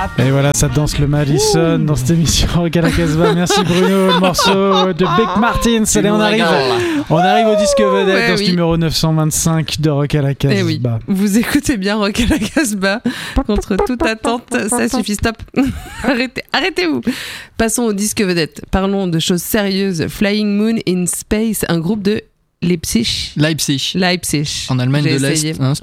Et voilà, ça danse le Madison dans cette émission Rock à la Casbah. Merci Bruno, le morceau de Big Martins. Allez, on arrive au disque vedette dans ce numéro 925 de Rock à la Casbah. Oui. Vous écoutez bien Rock à la Casbah. Contre toute attente, ça suffit, stop. Arrêtez-vous. Passons au disque vedette. Parlons de choses sérieuses. Flying Moon in Space, un groupe de Leipzig. En Allemagne de l'Est. Hein,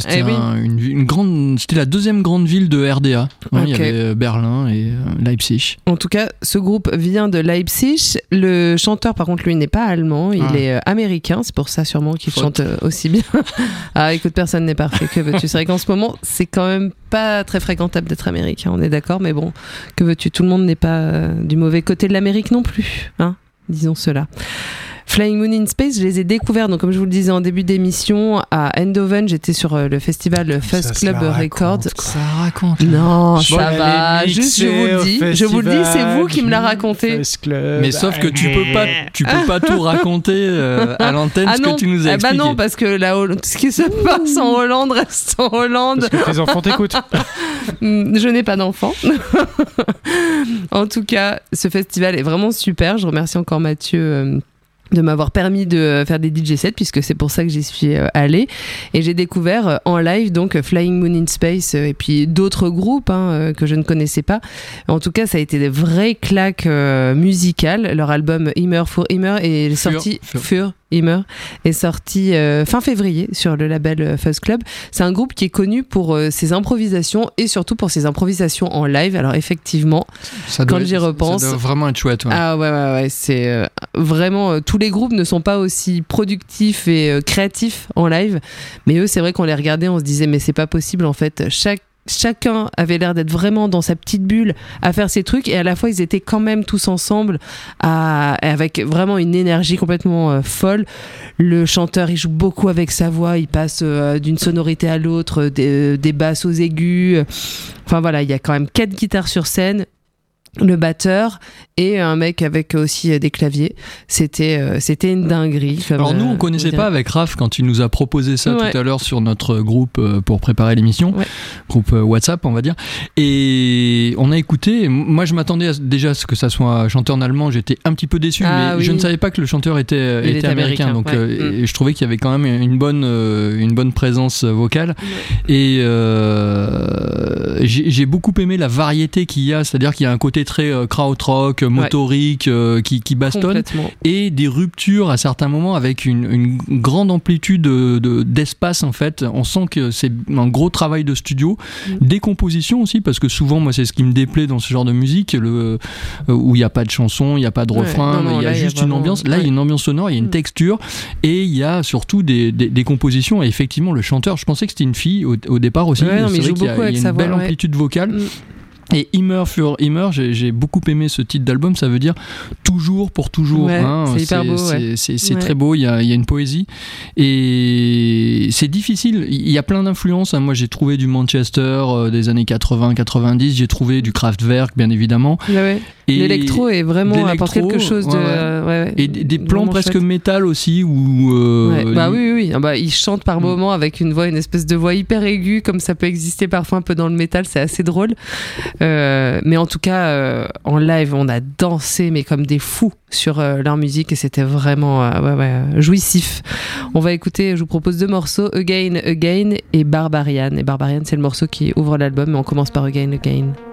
c'était la deuxième grande ville de RDA. Hein, il y avait Berlin et Leipzig. En tout cas, ce groupe vient de Leipzig. Le chanteur, par contre, lui, n'est pas allemand. Il est américain. C'est pour ça, sûrement, qu'il chante aussi bien. Ah, écoute, personne n'est parfait. Que veux-tu ? C'est vrai qu'en ce moment, c'est quand même pas très fréquentable d'être américain. On est d'accord, mais bon, que veux-tu ? Tout le monde n'est pas du mauvais côté de l'Amérique non plus. Hein ? Disons cela. Flying Moon in Space, je les ai découverts, donc comme je vous le disais en début d'émission, à Eindhoven. J'étais sur le festival Fuzz Club Records. Ça raconte. Non, ça va. Juste, je vous le dis, c'est vous qui me l'a raconté. Mais sauf que tu peux pas tout raconter à l'antenne ce que tu nous as expliqué. Bah non, parce que ce qui se passe en Hollande reste en Hollande. Parce que tes enfants t'écoutent. Je n'ai pas d'enfants. En tout cas, ce festival est vraiment super. Je remercie encore Mathieu de m'avoir permis de faire des DJ sets, puisque c'est pour ça que j'y suis allée. Et j'ai découvert en live donc Flying Moon in Space et puis d'autres groupes que je ne connaissais pas. En tout cas, ça a été des vraies claques musicales. Leur album Immer für Immer est sorti est sorti fin février sur le label Fuzz Club. C'est un groupe qui est connu pour ses improvisations et surtout pour ses improvisations en live. Alors effectivement, quand j'y repense, ça doit vraiment être chouette. Ouais. Ah ouais, c'est vraiment tous les groupes ne sont pas aussi productifs et créatifs en live, mais eux, c'est vrai qu'on les regardait, on se disait mais c'est pas possible en fait. Chacun avait l'air d'être vraiment dans sa petite bulle à faire ses trucs, et à la fois ils étaient quand même tous ensemble avec vraiment une énergie complètement folle. Le chanteur, il joue beaucoup avec sa voix, il passe d'une sonorité à l'autre, des basses aux aigus. Enfin voilà, il y a quand même 4 guitares sur scène, le batteur et un mec avec aussi des claviers. C'était une dinguerie. Alors nous, on connaissait pas avec Raph quand il nous a proposé ça tout à l'heure sur notre groupe pour préparer l'émission, groupe WhatsApp on va dire, et on a écouté. Moi je m'attendais déjà à ce que ça soit un chanteur en allemand, j'étais un petit peu déçu, mais je ne savais pas que le chanteur était américain, donc je trouvais qu'il y avait quand même une bonne présence vocale, et j'ai beaucoup aimé la variété qu'il y a, c'est-à-dire qu'il y a un côté très krautrock, motorique, qui bastonne, et des ruptures à certains moments avec une grande amplitude d'espace en fait. On sent que c'est un gros travail de studio, des compositions aussi, parce que souvent moi c'est ce qui me déplaît dans ce genre de musique, où il n'y a pas de chanson, il n'y a pas de refrain, il y a juste une ambiance. Là il y a une ambiance sonore, il y a une texture, et il y a surtout des compositions. Et effectivement le chanteur, je pensais que c'était une fille au départ aussi, c'est vrai qu'il y a une belle amplitude vocale. Et Immer für Immer, j'ai beaucoup aimé ce titre d'album, ça veut dire toujours pour toujours. C'est hyper beau. C'est très beau, il y a une poésie. Et c'est difficile, il y a plein d'influences. Moi j'ai trouvé du Manchester des années 80-90, j'ai trouvé du Kraftwerk bien évidemment. Et l'électro est vraiment apporte quelque chose de et des plans presque chouette. Métal aussi où oui. Ils chantent par moments avec une espèce de voix hyper aiguë, comme ça peut exister parfois un peu dans le métal, c'est assez drôle. Mais en tout cas en live on a dansé mais comme des fous sur leur musique, et c'était vraiment jouissif. On va écouter, je vous propose 2 morceaux, Again et Barbarian. Et Barbarian c'est le morceau qui ouvre l'album, mais on commence par Again.